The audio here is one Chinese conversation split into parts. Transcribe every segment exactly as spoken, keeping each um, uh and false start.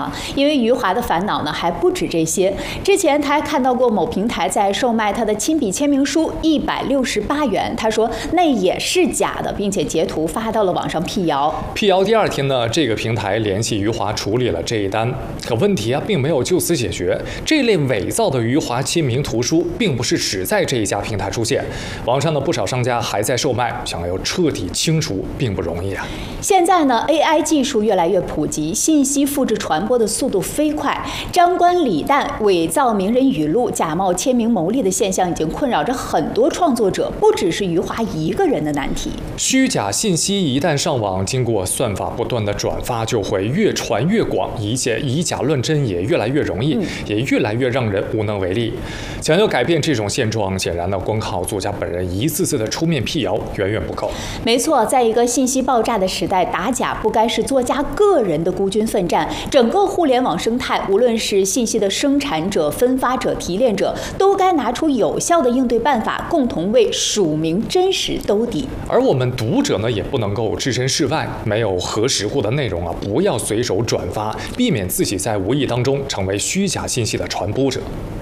啊，因为余华的烦恼呢还不止这些。之前他还看到过某平台在售卖他的亲笔签名书一百六十八元，他说那也是假的，并且截图发到了网上辟谣。 辟谣第二天呢，这个平台联系余华处理了这一单，可问题啊并没有就此解决。这类伪造的余华签名图书，并不是只在这一家平台出现，网上的不少商家还在售卖，想要彻底清除并不容易啊。 现在呢 ，A I 技术越来越普及，信息复制传播的速度飞快，张冠李诞、伪造名人语录、假冒签名牟利的现象已经困扰着很多创作者，不只是余华一个人的难题。 虚假信息一旦上网，经过算法不断的转发，就会越传越广，以假以假乱真也越来越容易，嗯、也越来越让人无能为力。想要改变这种现状，显然呢，光靠作家本人一次次的出面辟谣远远不够。 没错，在一个信息爆炸的时代，打假不该是作家个人的孤军奋战，整个互联网生态，无论是信息的生产者、分发者、提炼者，都该拿出有效的应对办法，共同为署名真实兜底。 而我们读者呢，也不能够置身事外，没有核实过的内容啊，不要随手转发，避免自己在无意当中成为虚假信息的传播者。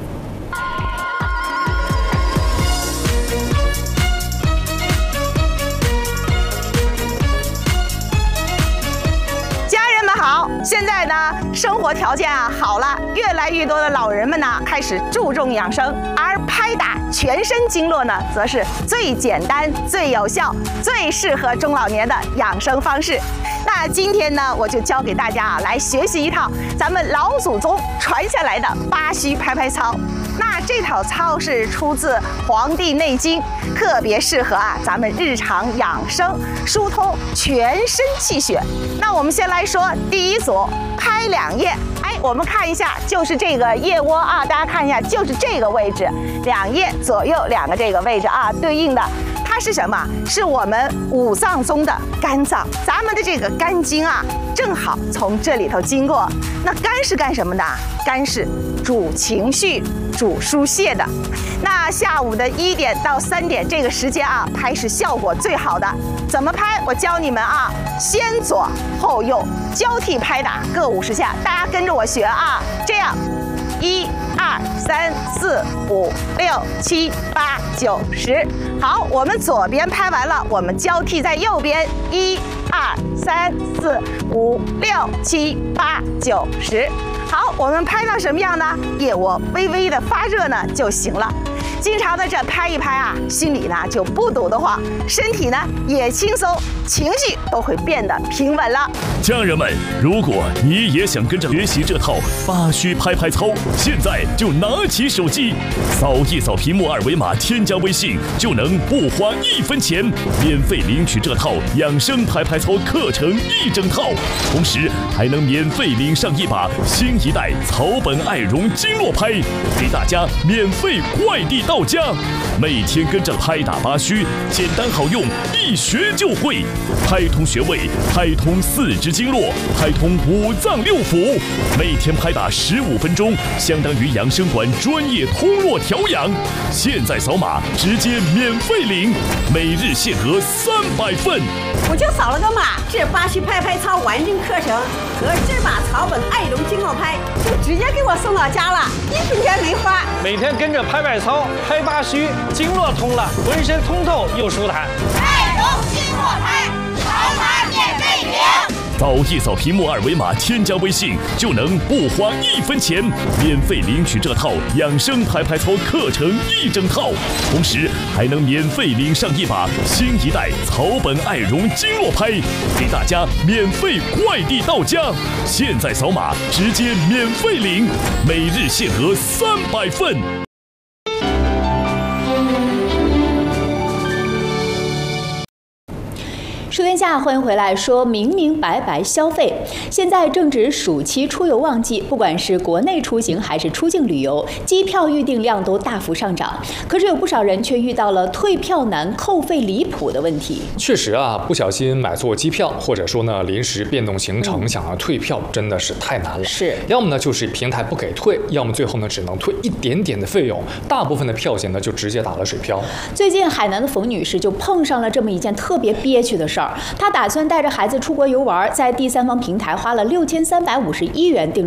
现在呢，生活条件啊好了，越来越多的老人们呢开始注重养生，而拍打全身经络呢，则是最简单、最有效、最适合中老年的养生方式。那今天呢，我就教给大家啊，来学习一套咱们老祖宗传下来的八虚拍拍操。那这套操是出自《黄帝内经》，特别适合啊咱们日常养生，疏通全身气血。那我们先来说第一组，拍两腋。哎，我们看一下，就是这个腋窝啊，大家看一下，就是这个位置，两腋左右两个这个位置啊，对应的。它是什么？是我们五脏中的肝脏，咱们的这个肝经啊，正好从这里头经过。那肝是干什么的？肝是主情绪、主疏泄的。那下午的一点到三点这个时间啊，拍是效果最好的。怎么拍？我教你们啊，先左后右交替拍打，各五十下，大家跟着我学啊，这样。一二三四五六七八九十，好，我们左边拍完了，我们交替在右边，一二三四五六七八九十，好，我们拍到什么样呢？腋窝微微的发热呢就行了。经常的这拍一拍啊，心里呢就不堵得慌，身体呢也轻松，情绪都会变得平稳了。 家人们，如果你也想跟着学习这套八虚拍拍操，现在就拿起手机，扫一扫屏幕二维码，添加微信，就能不花一分钱，免费领取这套养生拍拍操课程一整套，同时还能免费领上一把新一代草本爱绒经络拍，给大家免费快递到家。每天跟着拍打八虚，简单好用，一学就会，拍通穴位，拍通四肢经络，拍通五脏六腑。每天拍打十五分钟，相当于养生馆专业通络调养。现在扫码直接免费领，每日限额三百份。 我就扫了个码，这八虚拍拍操完整课程和这把草本爱绒经络拍就直接给我送到家了，一分钱没花。 每天跟着拍拍操，拍八虚，经络通了，浑身通透又舒坦。 爱绒经络拍，扫码免费领。 扫一扫屏幕二维码，添加微信，就能不花一分钱，免费领取这套养生拍拍操课程一整套，同时还能免费领上一把新一代草本爱绒经络拍，给大家免费快递到家。现在扫码直接免费领，每日限额三百份。 书天下，欢迎回来。说明明白白消费，现在正值暑期出游旺季，不管是国内出行还是出境旅游，机票预订量都大幅上涨。可是有不少人却遇到了退票难、扣费离谱的问题。 确实啊，不小心买错机票，或者说呢临时变动行程，嗯、想要退票真的是太难了。 是， 要么呢就是平台不给退，要么最后呢只能退一点点的费用，大部分的票钱呢就直接打了水漂。 最近海南的冯女士就碰上了这么一件特别憋屈的事儿。她打算带着孩子出国游玩，在第三方平台花了六千三百五十一元订